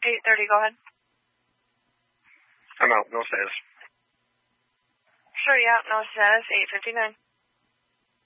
8:30, go ahead. I'm out, no status. Sure, yeah, no status, 8:59.